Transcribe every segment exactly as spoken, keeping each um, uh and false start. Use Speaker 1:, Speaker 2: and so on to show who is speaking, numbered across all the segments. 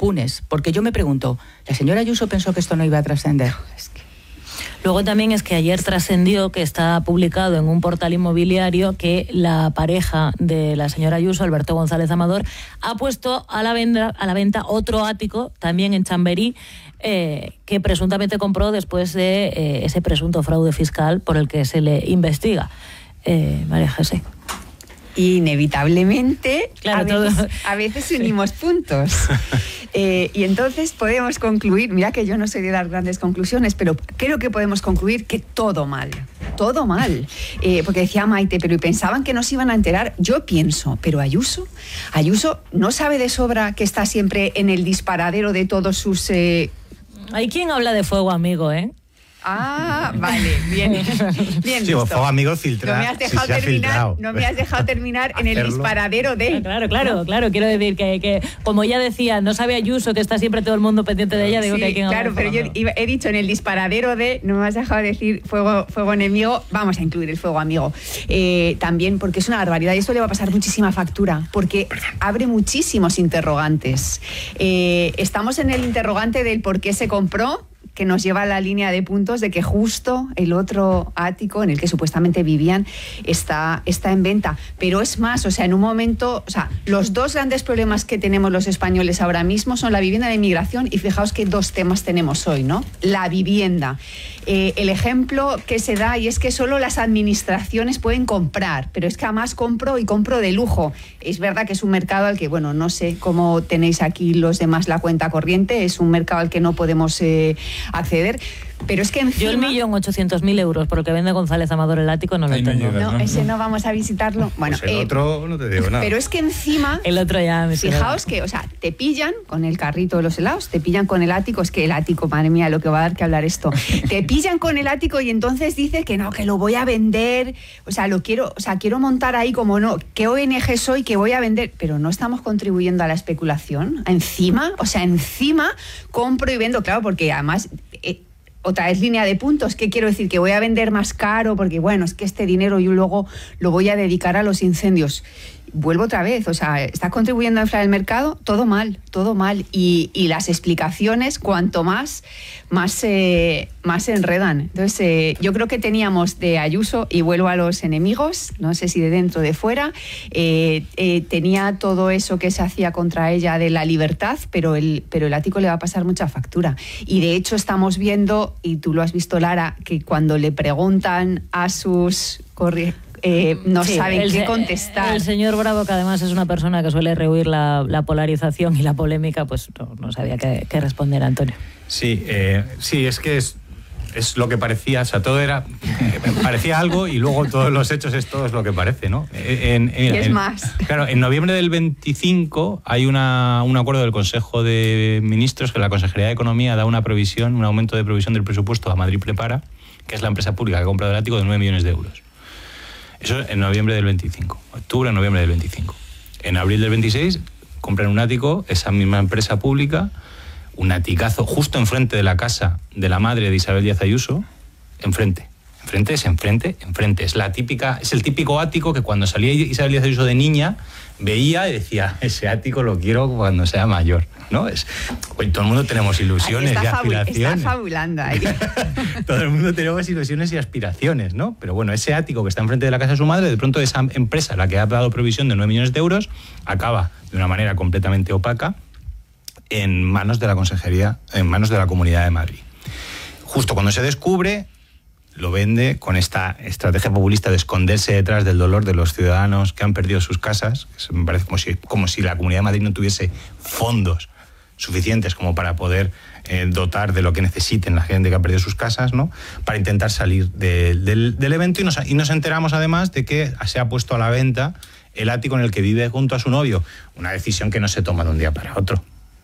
Speaker 1: impunes, porque yo me pregunto, ¿la señora Ayuso pensó que esto no iba a trascender? Es que...
Speaker 2: Luego también es que ayer trascendió que está publicado en un portal inmobiliario que la pareja de la señora Ayuso, Alberto González Amador, ha puesto a la venta, a la venta otro ático, también en Chamberí, eh, que presuntamente compró después de eh, ese presunto fraude fiscal por el que se le investiga. Eh, María José.
Speaker 3: Inevitablemente,
Speaker 2: claro,
Speaker 3: a, veces,
Speaker 2: todo...
Speaker 3: a veces unimos sí. puntos. Eh, y entonces podemos concluir, mira que yo no soy de dar grandes conclusiones, pero creo que podemos concluir que todo mal, todo mal. Eh, porque decía Maite, pero ¿y pensaban que nos iban a enterar? Yo pienso, pero Ayuso, Ayuso no sabe de sobra que está siempre en el disparadero de todos sus... Eh...
Speaker 2: Hay quien habla de fuego amigo, ¿eh?
Speaker 3: Ah, vale, bien, bien
Speaker 4: sí, fuego amigo filtrado.
Speaker 3: No me has dejado
Speaker 4: sí,
Speaker 3: terminar, no me has dejado terminar en el disparadero de...
Speaker 2: Claro, claro, claro, quiero decir que, que como ella decía, no sabe Ayuso que está siempre todo el mundo pendiente de ella, digo
Speaker 3: sí,
Speaker 2: que hay quien
Speaker 3: claro, pero yo iba, he dicho en el disparadero de, no me has dejado decir fuego, fuego enemigo, vamos a incluir el fuego amigo. Eh, también porque es una barbaridad y esto le va a pasar muchísima factura, porque abre muchísimos interrogantes. Eh, estamos en el interrogante del por qué se compró, que nos lleva a la línea de puntos de que justo el otro ático en el que supuestamente vivían está, está en venta. Pero es más, o sea, en un momento, o sea, los dos grandes problemas que tenemos los españoles ahora mismo son la vivienda y la inmigración, y fijaos qué dos temas tenemos hoy, ¿no? La vivienda. Eh, el ejemplo que se da, y es que solo las administraciones pueden comprar, pero es que además compro y compro de lujo. Es verdad que es un mercado al que, bueno, no sé cómo tenéis aquí los demás la cuenta corriente, es un mercado al que no podemos eh, acceder, pero es que encima...
Speaker 2: Yo el millón ochocientos mil euros por el que vende González Amador el ático no lo tengo.
Speaker 3: No, llega, no, ese no vamos a visitarlo. Bueno,
Speaker 4: pues el eh, otro no te digo nada.
Speaker 3: Pero es que encima...
Speaker 2: El otro ya me
Speaker 3: Fijaos que, o sea, te pillan con el carrito de los helados, te pillan con el ático, es que el ático, madre mía, lo que va a dar que hablar esto. Te pillan con el ático y entonces dices que no, que lo voy a vender, o sea, lo quiero, o sea, quiero montar ahí como no, ¿qué O N G soy que voy a vender? Pero no estamos contribuyendo a la especulación. Encima, o sea, encima compro y vendo, claro, porque además... Eh, otra vez línea de puntos, ¿qué quiero decir? Que voy a vender más caro porque, bueno, es que este dinero yo luego lo voy a dedicar a los incendios. Vuelvo otra vez, o sea, ¿estás contribuyendo a inflar el mercado? Todo mal, todo mal. Y, y las explicaciones, cuanto más, más, eh, más se enredan. Entonces, eh, yo creo que teníamos de Ayuso, y vuelvo a los enemigos, no sé si de dentro o de fuera, eh, eh, tenía todo eso que se hacía contra ella de la libertad, pero el, pero el ático le va a pasar mucha factura. Y de hecho estamos viendo, y tú lo has visto, Lara, que cuando le preguntan a sus... corri- Eh, no sí, saben el, qué contestar.
Speaker 2: El señor Bravo, que además es una persona que suele rehuir la, la polarización y la polémica, pues no, no sabía qué, qué responder, Antonio.
Speaker 4: Sí, eh, sí, es que es, es lo que parecía, o sea, todo era, eh, parecía algo y luego todos los hechos es todo es lo que parece, ¿no? En, en,
Speaker 3: y es
Speaker 4: en,
Speaker 3: más.
Speaker 4: Claro, en noviembre del veinticinco hay una, un acuerdo del Consejo de Ministros que la Consejería de Economía da una provisión, un aumento de provisión del presupuesto a Madrid Prepara, que es la empresa pública que ha comprado el ático, de nueve millones de euros. Eso en noviembre del veinticinco, octubre, noviembre del veinticinco. En abril del veintiséis compran un ático, esa misma empresa pública, un aticazo justo enfrente de la casa de la madre de Isabel Díaz Ayuso, enfrente. Enfrente es enfrente, enfrente. Es la típica, es el típico ático que cuando salía Isabel Díaz Ayuso de niña veía y decía, ese ático lo quiero cuando sea mayor, ¿no? Es, pues, todo el mundo tenemos ilusiones y aspiraciones.
Speaker 3: Está fabulando ahí.
Speaker 4: Todo el mundo tenemos ilusiones y aspiraciones, ¿no? Pero bueno, ese ático que está enfrente de la casa de su madre, de pronto esa empresa, la que ha dado provisión de nueve millones de euros, acaba de una manera completamente opaca en manos de la Consejería, en manos de la Comunidad de Madrid. Justo cuando se descubre, lo vende con esta estrategia populista de esconderse detrás del dolor de los ciudadanos que han perdido sus casas. Me parece como si, como si la Comunidad de Madrid no tuviese fondos suficientes como para poder eh, dotar de lo que necesiten la gente que ha perdido sus casas, ¿no? Para intentar salir de, del, del evento. Y nos, y nos enteramos además de que se ha puesto a la venta el ático en el que vive junto a su novio. Una decisión que no se toma de un día para otro.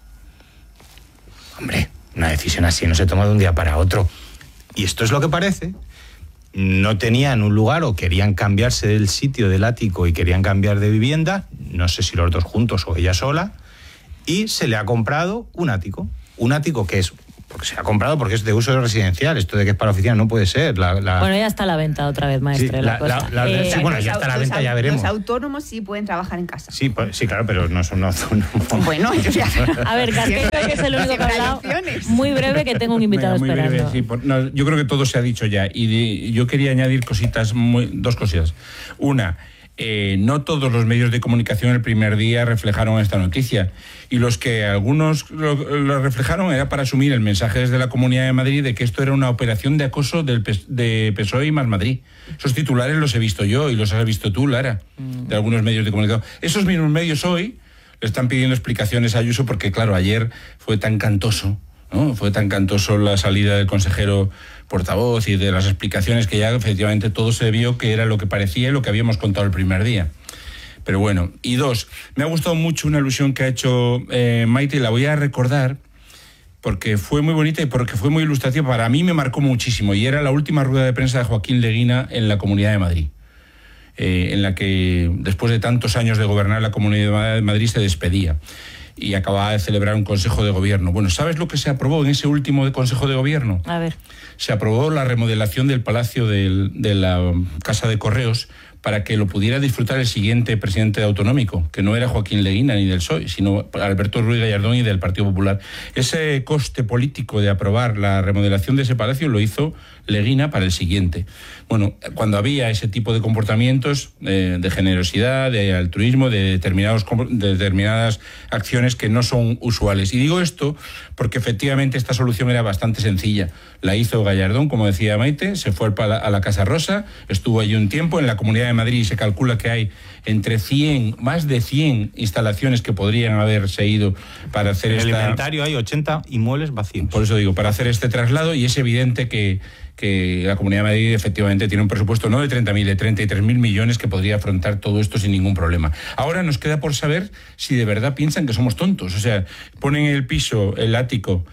Speaker 4: Hombre, una decisión así no se toma de un día para otro. Y esto es lo que parece. No tenían un lugar o querían cambiarse del sitio del ático y querían cambiar de vivienda, no sé si los dos juntos o ella sola, y se le ha comprado un ático. Un ático que es porque se ha comprado porque es de uso residencial. Esto de que es para oficina no puede ser. La, la...
Speaker 2: Bueno, ya está a la venta otra vez, maestre.
Speaker 4: Sí,
Speaker 2: la
Speaker 4: la,
Speaker 2: cosa.
Speaker 4: la, la,
Speaker 2: eh,
Speaker 4: sí, bueno, ya está a la venta, ya veremos.
Speaker 3: Los autónomos sí pueden trabajar en casa.
Speaker 4: Sí, pues, sí, claro, pero no son autónomos.
Speaker 3: Bueno, yo ya...
Speaker 2: A ver, Casqueiro, que es el único que ha hablado. Muy breve, que tengo un invitado
Speaker 5: Venga, muy
Speaker 2: esperando.
Speaker 5: breve, sí, por, no, yo creo que todo se ha dicho ya. Y de, yo quería añadir cositas, muy, dos cositas. Una... Eh, no todos los medios de comunicación el primer día reflejaron esta noticia, y los que algunos lo, lo reflejaron era para asumir el mensaje desde la Comunidad de Madrid de que esto era una operación de acoso del P- de P S O E y Más Madrid. Esos titulares los he visto yo y los has visto tú, Lara, de algunos medios de comunicación. Esos mismos medios hoy le están pidiendo explicaciones a Ayuso porque, claro, ayer fue tan cantoso, ¿no? Fue tan cantoso la salida del consejero portavoz y de las explicaciones que ya efectivamente todo se vio que era lo que parecía y lo que habíamos contado el primer día. Pero bueno, y dos, me ha gustado mucho una alusión que ha hecho eh, Maite, y la voy a recordar porque fue muy bonita y porque fue muy ilustrativa. Para mí me marcó muchísimo, y era la última rueda de prensa de Joaquín Leguina en la Comunidad de Madrid, eh, en la que después de tantos años de gobernar la Comunidad de Madrid se despedía y acababa de celebrar un Consejo de Gobierno. Bueno, ¿sabes lo que se aprobó en ese último Consejo de Gobierno?
Speaker 2: A ver.
Speaker 5: Se aprobó la remodelación del Palacio del, de la Casa de Correos para que lo pudiera disfrutar el siguiente presidente autonómico, que no era Joaquín Leguina ni del P S O E, sino Alberto Ruiz Gallardón y del Partido Popular. Ese coste político de aprobar la remodelación de ese palacio lo hizo Leguina para el siguiente. Bueno, cuando había ese tipo de comportamientos eh, de generosidad, de altruismo, de, determinados, de determinadas acciones que no son usuales. Y digo esto porque efectivamente esta solución era bastante sencilla. La hizo Gallardón, como decía Maite, se fue a la Casa Rosa, estuvo allí un tiempo. En la Comunidad de Madrid se calcula que hay entre cien, más de cien instalaciones que podrían haberse ido para hacer esta...
Speaker 4: En el inventario hay ochenta inmuebles vacíos.
Speaker 5: Por eso digo, para hacer este traslado, y es evidente que, que la Comunidad de Madrid efectivamente tiene un presupuesto no de treinta mil, de treinta y tres mil millones que podría afrontar todo esto sin ningún problema. Ahora nos queda por saber si de verdad piensan que somos tontos. O sea, ponen el piso, el ático,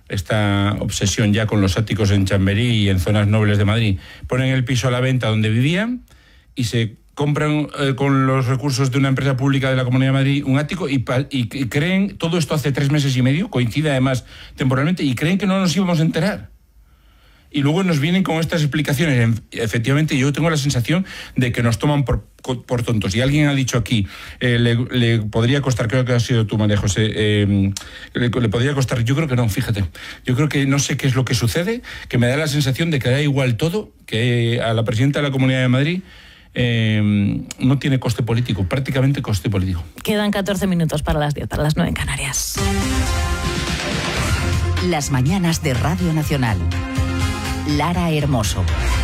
Speaker 5: esta obsesión ya con los áticos en Chamberí y en zonas nobles de Madrid, ponen el piso a la venta donde vivían y se compran eh, con los recursos de una empresa pública de la Comunidad de Madrid un ático y, y, y creen, todo esto hace tres meses y medio, coincide además temporalmente, y creen que no nos íbamos a enterar. Y luego nos vienen con estas explicaciones. Efectivamente, yo tengo la sensación de que nos toman por, por tontos. Y alguien ha dicho aquí, eh, le, le podría costar, creo que ha sido tú, María José, eh, le, le podría costar, yo creo que no, fíjate. Yo creo que no sé qué es lo que sucede, que me da la sensación de que da igual todo, que a la presidenta de la Comunidad de Madrid eh, no tiene coste político, prácticamente coste político.
Speaker 2: Quedan catorce minutos para las diez, para las nueve en Canarias.
Speaker 6: Las mañanas de Radio Nacional. Lara Hermoso.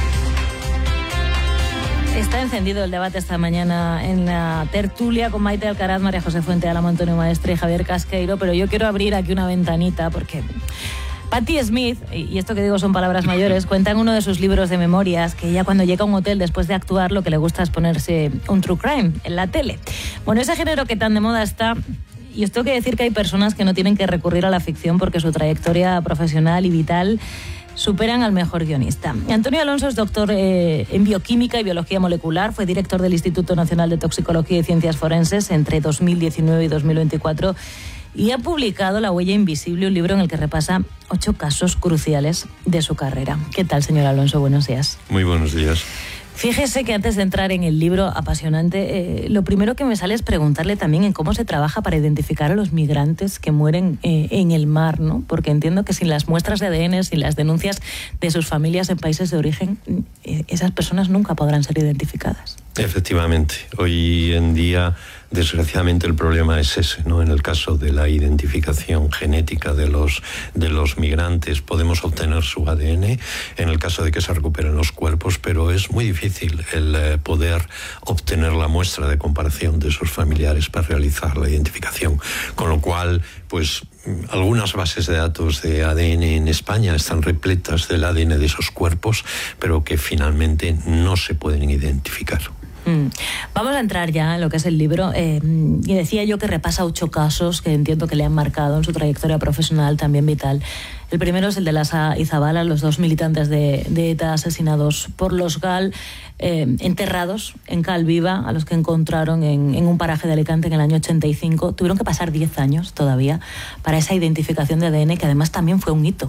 Speaker 2: Está encendido el debate esta mañana en la tertulia con Maite Alcaraz, María José Fuente Álamo, Antonio Maestre y Javier Casqueiro, pero yo quiero abrir aquí una ventanita porque Patti Smith, y esto que digo son palabras mayores, cuenta en uno de sus libros de memorias que ella cuando llega a un hotel después de actuar lo que le gusta es ponerse un true crime en la tele. Bueno, ese género que tan de moda está... Y os tengo que decir que hay personas que no tienen que recurrir a la ficción porque su trayectoria profesional y vital superan al mejor guionista. Antonio Alonso es doctor eh, en bioquímica y biología molecular, fue director del Instituto Nacional de Toxicología y Ciencias Forenses entre dos mil diecinueve y dos mil veinticuatro y ha publicado La huella invisible, un libro en el que repasa ocho casos cruciales de su carrera. ¿Qué tal, señor Alonso? Buenos días.
Speaker 7: Muy buenos días.
Speaker 2: Fíjese que antes de entrar en el libro apasionante, eh, lo primero que me sale es preguntarle también en cómo se trabaja para identificar a los migrantes que mueren eh, en el mar, ¿no? Porque entiendo que sin las muestras de A D N, sin las denuncias de sus familias en países de origen, eh, esas personas nunca podrán ser identificadas.
Speaker 7: Efectivamente, hoy en día desgraciadamente el problema es ese, ¿no? En el caso de la identificación genética de los, de los migrantes podemos obtener su A D N en el caso de que se recuperen los cuerpos, pero es muy difícil el eh, poder obtener la muestra de comparación de sus familiares para realizar la identificación, con lo cual pues algunas bases de datos de A D N en España están repletas del A D N de esos cuerpos, pero que finalmente no se pueden identificar.
Speaker 2: Mm. Vamos a entrar ya en lo que es el libro. Eh, y decía yo que repasa ocho casos que entiendo que le han marcado en su trayectoria profesional, también vital. El primero es el de Lasa y Zabala, los dos militantes de, de ETA asesinados por los GAL, eh, enterrados en cal viva, a los que encontraron en, en un paraje de Alicante en el año ochenta y cinco. Tuvieron que pasar diez años todavía para esa identificación de A D N, que además también fue un hito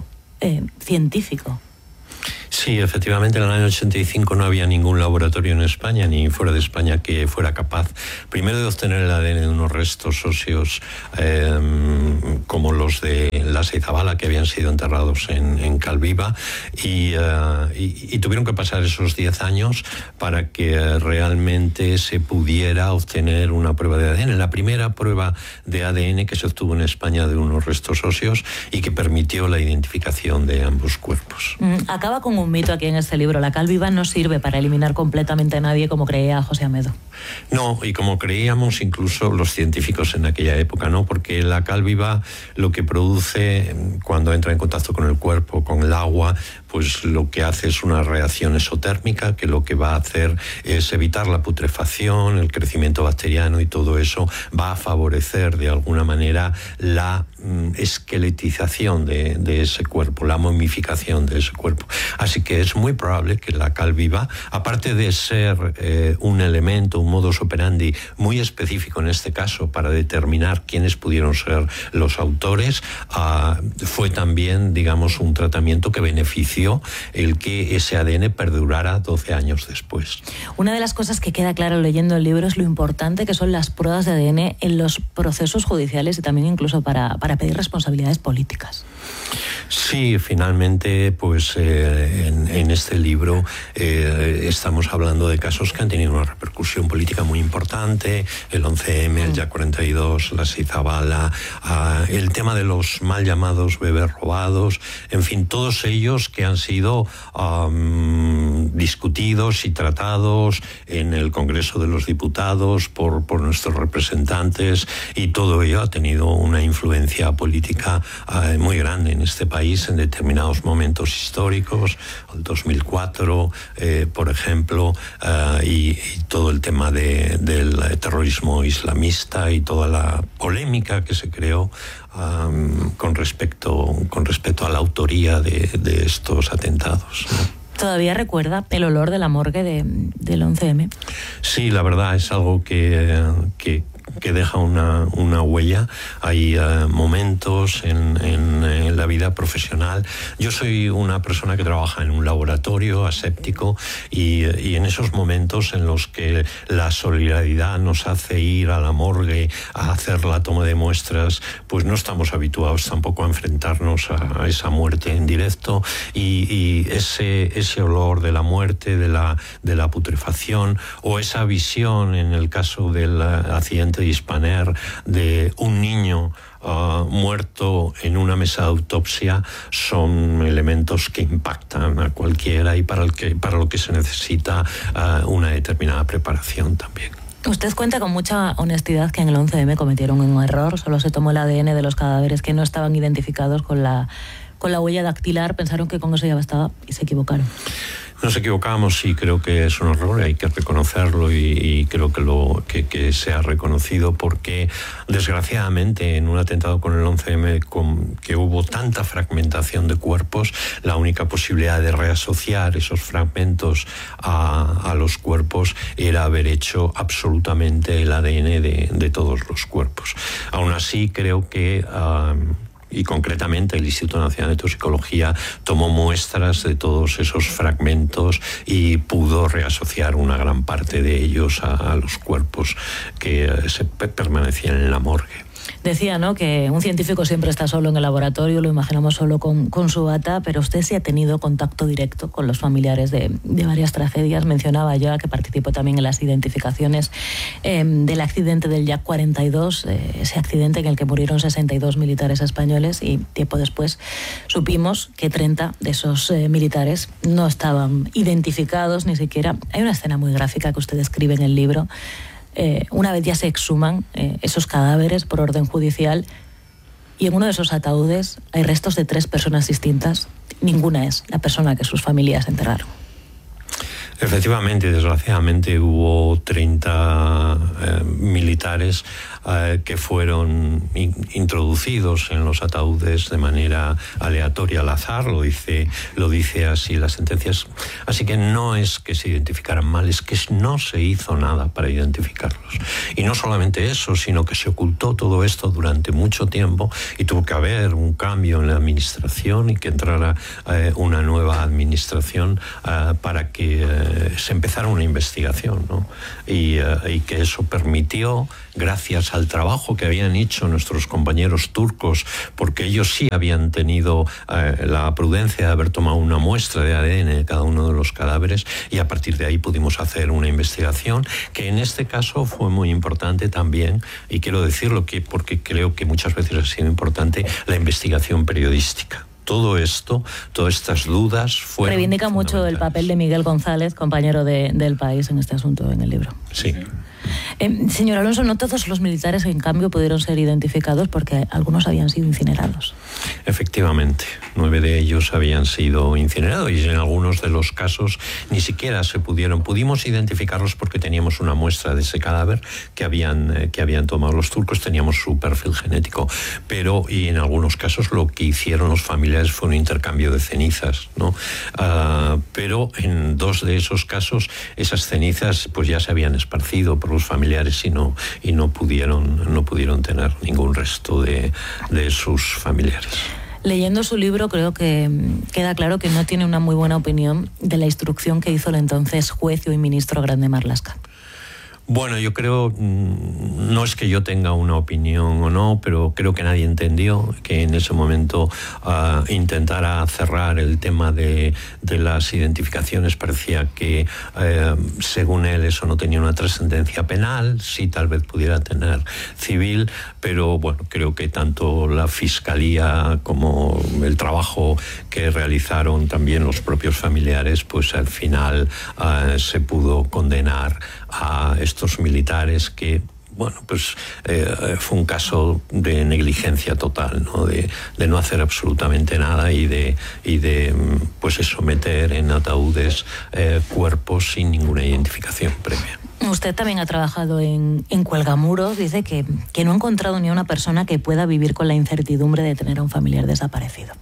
Speaker 2: eh, científico.
Speaker 7: Sí, efectivamente, en el año ochenta y cinco no había ningún laboratorio en España ni fuera de España que fuera capaz, primero, de obtener el A D N de unos restos óseos eh, como los de Lasa y Zabala, que habían sido enterrados en, en Calviva, y, uh, y, y tuvieron que pasar esos diez años para que uh, realmente se pudiera obtener una prueba de A D N. La primera prueba de A D N que se obtuvo en España de unos restos óseos y que permitió la identificación de ambos cuerpos.
Speaker 2: Mm, acaba con un mito aquí en este libro. La cal viva no sirve para eliminar completamente a nadie, como creía José Amedo.
Speaker 7: No, y como creíamos incluso los científicos en aquella época, ¿no? Porque la cal viva lo que produce cuando entra en contacto con el cuerpo, con el agua, pues lo que hace es una reacción exotérmica que lo que va a hacer es evitar la putrefacción, el crecimiento bacteriano, y todo eso va a favorecer de alguna manera la mm, esqueletización de, de ese cuerpo, la momificación de ese cuerpo. Así que es muy probable que la cal viva, aparte de ser eh, un elemento, un modus operandi muy específico en este caso para determinar quiénes pudieron ser los autores, uh, fue también, digamos, un tratamiento que benefició el que ese A D N perdurara doce años después.
Speaker 2: Una de las cosas que queda claro leyendo el libro es lo importante que son las pruebas de A D N en los procesos judiciales y también incluso para, para pedir responsabilidades políticas.
Speaker 7: Sí, finalmente, pues eh, en, en este libro eh, estamos hablando de casos que han tenido una repercusión política muy importante: el once eme, el Ya cuarenta y dos, la Zabala, uh, el tema de los mal llamados bebés robados, en fin, todos ellos que han sido um, discutidos y tratados en el Congreso de los Diputados por, por nuestros representantes, y todo ello ha tenido una influencia política uh, muy grande en este país en determinados momentos históricos, el dos mil cuatro, eh, por ejemplo, uh, y, y todo el tema de, del terrorismo islamista y toda la polémica que se creó um, con respecto con respecto a la autoría de, de estos atentados, ¿no?
Speaker 2: ¿Todavía recuerda el olor de la morgue de, del once eme?
Speaker 7: Sí, la verdad es algo que, que, que deja una, una huella. Hay uh, momentos en, en, en la vida profesional. Yo soy una persona que trabaja en un laboratorio aséptico, y, y en esos momentos en los que la solidaridad nos hace ir a la morgue a hacer la toma de muestras, pues no estamos habituados tampoco a enfrentarnos a, a esa muerte en directo, y, y ese, ese olor de la muerte, de la, de la putrefacción, o esa visión en el caso del accidente de Hispaner de un niño Uh, muerto en una mesa de autopsia, son elementos que impactan a cualquiera y para, el que, para lo que se necesita uh, una determinada preparación también.
Speaker 2: Usted cuenta con mucha honestidad que en el once eme cometieron un error. Solo se tomó el A D N de los cadáveres que no estaban identificados con la, con la huella dactilar. Pensaron que con eso ya bastaba y se equivocaron.
Speaker 7: Nos equivocamos, y creo que es un error, hay que reconocerlo, y, y creo que, lo, que, que se ha reconocido, porque desgraciadamente en un atentado con el once eme, con, que hubo tanta fragmentación de cuerpos, la única posibilidad de reasociar esos fragmentos a, a los cuerpos era haber hecho absolutamente el A D N de, de todos los cuerpos. Aún así, creo que... Uh, y concretamente el Instituto Nacional de Toxicología tomó muestras de todos esos fragmentos y pudo reasociar una gran parte de ellos a, a los cuerpos que se permanecían en la morgue.
Speaker 2: Decía, ¿no?, que un científico siempre está solo en el laboratorio, lo imaginamos solo con, con su bata, pero usted sí ha tenido contacto directo con los familiares de, de varias tragedias. Mencionaba ya que participó también en las identificaciones eh, del accidente del Ya cuarenta y dos, eh, ese accidente en el que murieron sesenta y dos militares españoles, y tiempo después supimos que treinta de esos eh, militares no estaban identificados ni siquiera. Hay una escena muy gráfica que usted describe en el libro. Eh, una vez ya se exhuman eh, esos cadáveres por orden judicial, y en uno de esos ataúdes hay restos de tres personas distintas. Ninguna es la persona que sus familias enterraron.
Speaker 7: Efectivamente, desgraciadamente hubo treinta eh, militares eh, que fueron in, introducidos en los ataúdes de manera aleatoria, al azar, lo dice, lo dice así las sentencias. Así que no es que se identificaran mal, es que no se hizo nada para identificarlos. Y no solamente eso, sino que se ocultó todo esto durante mucho tiempo y tuvo que haber un cambio en la administración y que entrara eh, una nueva administración eh, para que eh, se empezara una investigación, ¿no? Y, eh, y que eso permitió, gracias al trabajo que habían hecho nuestros compañeros turcos, porque ellos sí habían tenido eh, la prudencia de haber tomado una muestra de A D N de cada uno de los cadáveres, y a partir de ahí pudimos hacer una investigación que en este caso fue muy importante también, y quiero decirlo que porque creo que muchas veces ha sido importante la investigación periodística. Todo esto, todas estas dudas fueron...
Speaker 2: Reivindica mucho el papel de Miguel González, compañero de, del País, en este asunto, en el libro.
Speaker 7: Sí.
Speaker 2: Eh, señor Alonso, no todos los militares, en cambio, pudieron ser identificados porque algunos habían sido incinerados.
Speaker 7: Efectivamente, nueve de ellos habían sido incinerados y en algunos de los casos ni siquiera se pudieron. Pudimos identificarlos porque teníamos una muestra de ese cadáver que habían, eh, que habían tomado los turcos, teníamos su perfil genético, pero y en algunos casos lo que hicieron los familiares fue un intercambio de cenizas, ¿no? Uh, pero en dos de esos casos esas cenizas pues ya se habían esparcido por los familiares y no, y no pudieron, no pudieron tener ningún resto de, de sus familiares.
Speaker 2: Leyendo su libro creo que queda claro que no tiene una muy buena opinión de la instrucción que hizo el entonces juez y hoy ministro Grande Marlaska.
Speaker 7: Bueno, yo creo, no es que yo tenga una opinión o no, pero creo que nadie entendió que en ese momento uh, intentara cerrar el tema de, de las identificaciones. Parecía que, uh, según él, eso no tenía una trascendencia penal, sí tal vez pudiera tener civil, pero bueno, creo que tanto la Fiscalía como el trabajo que realizaron también los propios familiares, pues al final uh, se pudo condenar a estos militares que, bueno, pues eh, fue un caso de negligencia total, ¿no? De, de no hacer absolutamente nada y de, y de pues eso, meter en ataúdes eh, cuerpos sin ninguna identificación previa.
Speaker 2: Usted también ha trabajado en, en Cuelgamuros. Dice que, que no ha encontrado ni a una persona que pueda vivir con la incertidumbre de tener a un familiar desaparecido.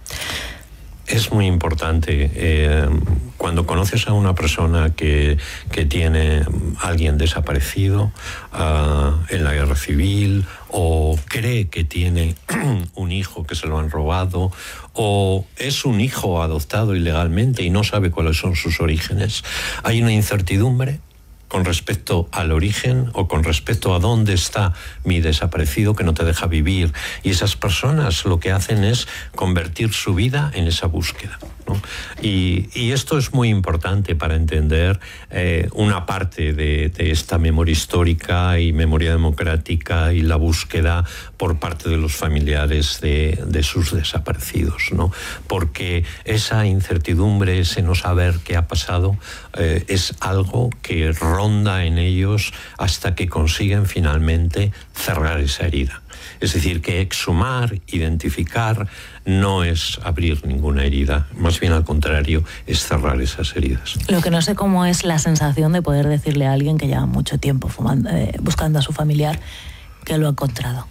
Speaker 7: Es muy importante. Eh, cuando conoces a una persona que, que tiene a alguien desaparecido uh, en la guerra civil, o cree que tiene un hijo que se lo han robado, o es un hijo adoptado ilegalmente y no sabe cuáles son sus orígenes, hay una incertidumbre con respecto al origen o con respecto a dónde está mi desaparecido que no te deja vivir. Y esas personas lo que hacen es convertir su vida en esa búsqueda, ¿no? Y, y esto es muy importante para entender eh, una parte de, de esta memoria histórica y memoria democrática y la búsqueda por parte de los familiares de, de sus desaparecidos, ¿no? Porque esa incertidumbre, ese no saber qué ha pasado, eh, es algo que ronda en ellos hasta que consiguen finalmente cerrar esa herida. Es decir, que exhumar, identificar, no es abrir ninguna herida, más bien al contrario, es cerrar esas heridas.
Speaker 2: Lo que no sé cómo es la sensación de poder decirle a alguien que lleva mucho tiempo fumando, eh, buscando a su familiar que lo ha encontrado.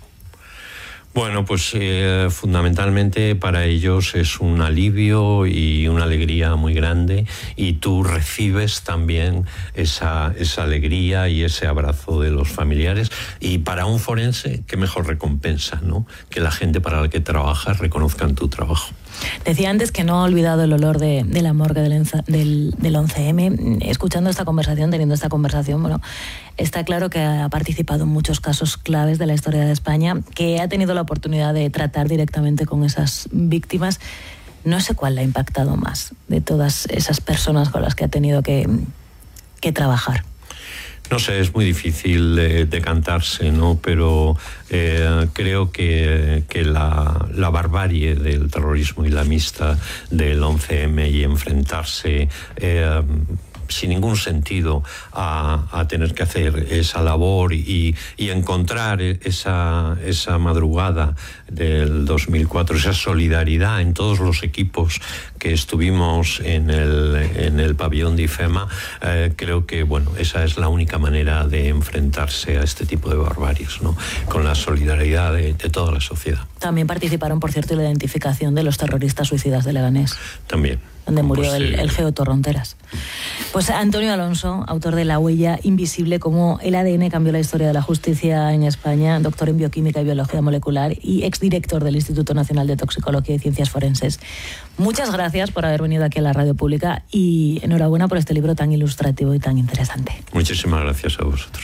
Speaker 7: Bueno, pues eh, fundamentalmente para ellos es un alivio y una alegría muy grande, y tú recibes también esa, esa alegría y ese abrazo de los familiares. Y para un forense, qué mejor recompensa, ¿no? Que la gente para la que trabajas reconozcan tu trabajo.
Speaker 2: Decía antes que no ha olvidado el olor de, de la morgue del, del, del once eme. Escuchando esta conversación, teniendo esta conversación, bueno, está claro que ha participado en muchos casos claves de la historia de España, que ha tenido la oportunidad de tratar directamente con esas víctimas. No sé cuál le ha impactado más de todas esas personas con las que ha tenido que, que trabajar.
Speaker 7: No sé, es muy difícil de, de cantarse, ¿no? Pero eh, creo que, que la, la barbarie del terrorismo islamista del once eme y enfrentarse eh, sin ningún sentido a, a tener que hacer esa labor y, y encontrar esa, esa madrugada del dos mil cuatro, esa solidaridad en todos los equipos que estuvimos en el, en el pabellón de IFEMA. Eh, creo que, bueno, esa es la única manera de enfrentarse a este tipo de barbaries, ¿no? Con la solidaridad de, de toda la sociedad.
Speaker 2: También participaron, por cierto, en la identificación de los terroristas suicidas de Leganés.
Speaker 7: También.
Speaker 2: Donde murió
Speaker 7: pues,
Speaker 2: el,
Speaker 7: eh,
Speaker 2: el Geo Torronteras. Pues Antonio Alonso, autor de La huella invisible, cómo el A D N cambió la historia de la justicia en España, doctor en bioquímica y biología molecular y exdirector del Instituto Nacional de Toxicología y Ciencias Forenses. Muchas gracias por haber venido aquí a la radio pública y enhorabuena por este libro tan ilustrativo y tan interesante.
Speaker 7: Muchísimas gracias a vosotros.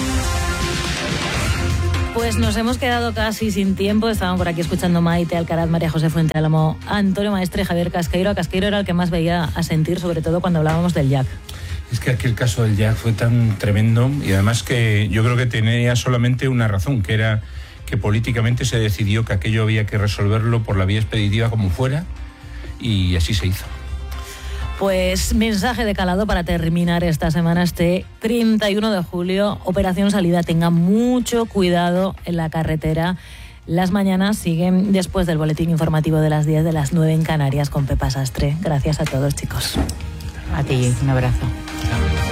Speaker 2: Pues nos hemos quedado casi sin tiempo. Estaban por aquí escuchando Maite Alcaraz, María José Fuentealamo, Antonio Maestre y Javier Casqueiro. A Casqueiro era el que más veía asentir, sobre todo cuando hablábamos del Jack.
Speaker 5: Es que aquel caso del Jack fue tan tremendo y además que yo creo que tenía solamente una razón, que era que políticamente se decidió que aquello había que resolverlo por la vía expeditiva como fuera y así se hizo.
Speaker 2: Pues mensaje de calado para terminar esta semana, este treinta y uno de julio, operación salida. Tenga mucho cuidado en la carretera. Las mañanas siguen después del boletín informativo de las diez, de las nueve en Canarias con Pepa Sastre. Gracias a todos, chicos.
Speaker 1: A ti, un abrazo.